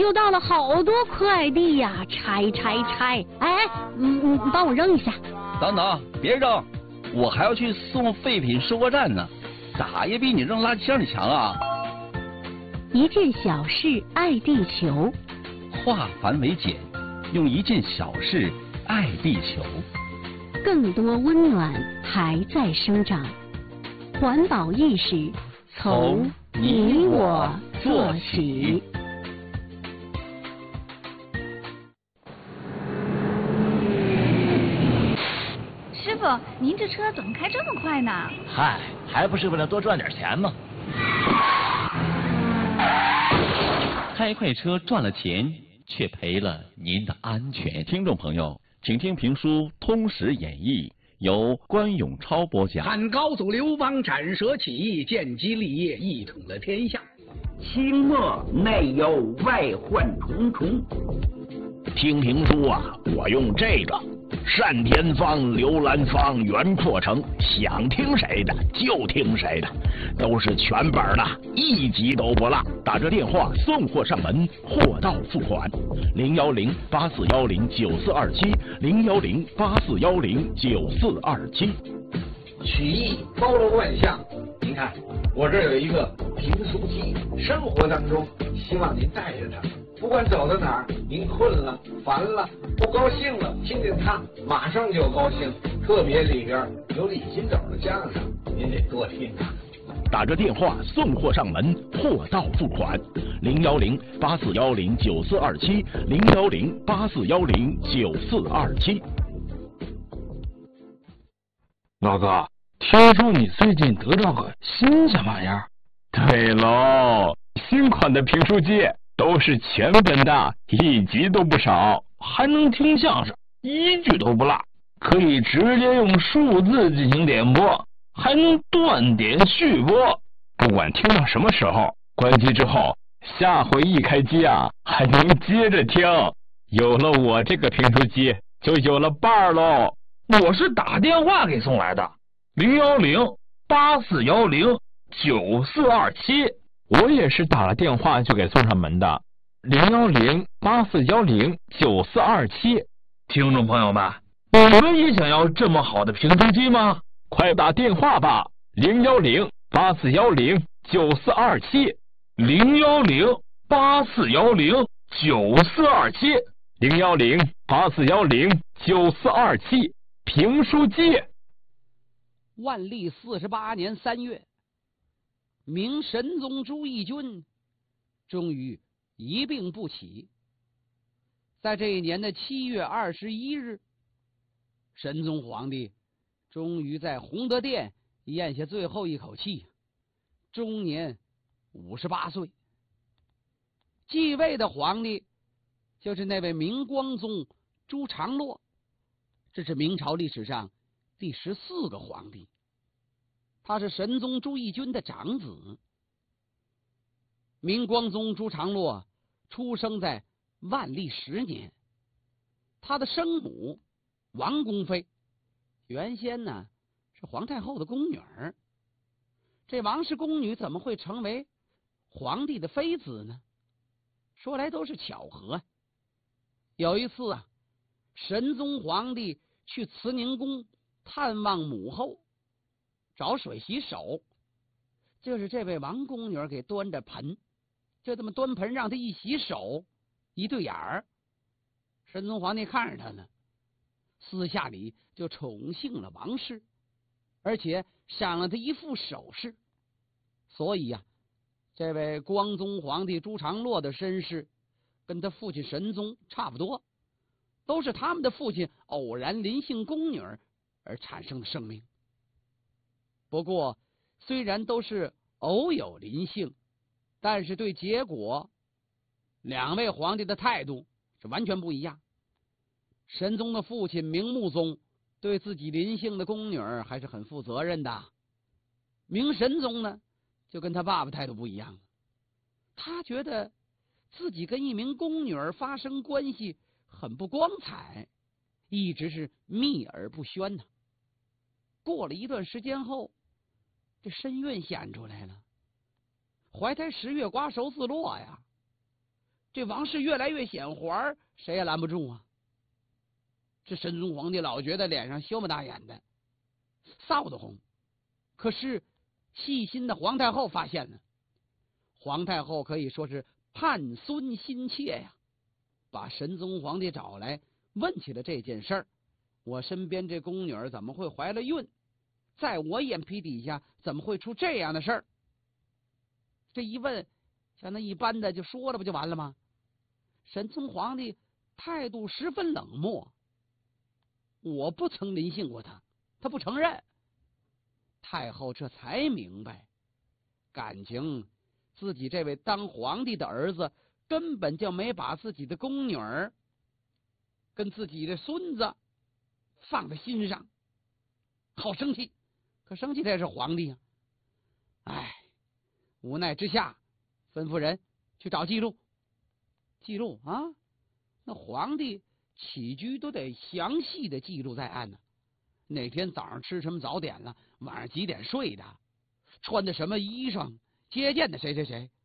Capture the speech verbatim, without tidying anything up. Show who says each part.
Speaker 1: 又到了好多快递呀，拆拆拆！哎，嗯嗯，帮我扔一下。
Speaker 2: 等等，别扔，我还要去送废品收货站呢，咋也比你扔垃圾箱里强啊！
Speaker 1: 一件小事爱地球，
Speaker 2: 化繁为简，用一件小事爱地球。
Speaker 1: 更多温暖还在生长，环保意识从你我做起。
Speaker 3: 师傅，您这车怎么开这么快呢？
Speaker 4: 嗨，还不是为了多赚点钱吗？
Speaker 5: 开快车赚了钱，却赔了您的安全。
Speaker 2: 听众朋友，请听评书《通史演义》，由关永超播讲。
Speaker 6: 汉高祖刘邦斩蛇起义，建基立业，一统了天下。
Speaker 7: 清末内忧外患重重。
Speaker 4: 听评书啊，我用这个单田芳、刘兰芳、袁阔成，想听谁的就听谁的，都是全本的，一集都不落。打这电话送货上门，货到付款。零幺零八四幺零九四二七，零幺零八四幺零九四二七。
Speaker 8: 曲艺包罗万象，您看我这儿有一个评书机，生活当中希望您带着它。不管走到哪儿，您困了、烦了、不高兴了，听见它马上就高兴。特别里边有李金斗的相声，您得多听啊。
Speaker 4: 打着电话送货上门，货到付款。零幺零八四幺零九四二七，零幺零八四幺零九四二七。
Speaker 9: 老哥，听说你最近得到个新什么玩意儿？
Speaker 10: 对喽，新款的评书机。都是全本的，一集都不少，
Speaker 9: 还能听相声，一句都不落，可以直接用数字进行点播，还能断点续播。
Speaker 10: 不管听到什么时候，关机之后，下回一开机啊，还能接着听。有了我这个评书机，就有了伴儿喽。
Speaker 9: 我是打电话给送来的，零幺零八四幺零九四二七。
Speaker 10: 我也是打了电话就给送上门的，零幺零八四幺零九四二七。
Speaker 9: 听众朋友们，你们也想要这么好的评书机吗？
Speaker 10: 快打电话吧，零幺零八四幺零九四二七，
Speaker 9: 零幺零八四幺零九四二七，
Speaker 10: 零幺零八四幺零九四二七，评书机。
Speaker 11: 万历四十八年三月。明神宗朱翊钧终于一病不起。在这一年的七月二十一日，神宗皇帝终于在洪德殿咽下最后一口气，终年五十八岁。继位的皇帝就是那位明光宗朱常洛，这是明朝历史上第十四个皇帝。他是神宗朱翊钧的长子。明光宗朱常洛出生在万历十年，他的生母王宫妃原先呢是皇太后的宫女儿。这王氏宫女怎么会成为皇帝的妃子呢？说来都是巧合。有一次啊，神宗皇帝去慈宁宫探望母后，找水洗手，就是这位王宫女给端着盆，就这么端盆让她一洗手，一对眼儿，神宗皇帝看着她呢，私下里就宠幸了王氏，而且赏了她一副首饰。所以呀、啊，这位光宗皇帝朱常洛的身世跟他父亲神宗差不多，都是他们的父亲偶然临幸宫女而产生的生命。不过，虽然都是偶有临幸，但是对结果，两位皇帝的态度是完全不一样。神宗的父亲明穆宗对自己临幸的宫女还是很负责任的，明神宗呢，就跟他爸爸态度不一样了。他觉得自己跟一名宫女发生关系很不光彩，一直是秘而不宣呢。过了一段时间后，这身孕显出来了，怀胎十月瓜熟自落呀。 这王室越来越显滑，谁也拦不住啊。这神宗皇帝老觉得脸上羞不大眼的，臊得慌。可是细心的皇太后发现了，皇太后可以说是盼孙心切呀，把神宗皇帝找来问起了这件事儿。我身边这宫女儿怎么会怀了孕？在我眼皮底下怎么会出这样的事儿？这一问，像那一般的就说了不就完了吗？神宗皇帝态度十分冷漠，我不曾临幸过他，他不承认。太后这才明白，感情自己这位当皇帝的儿子根本就没把自己的宫女儿跟自己的孙子放在心上，好生气。可生气的也是皇帝啊！哎，无奈之下，吩咐人去找记录。记录啊，那皇帝起居都得详细的记录在案呢。哪天早上吃什么早点了，晚上几点睡的，穿的什么衣裳，接见的谁谁谁，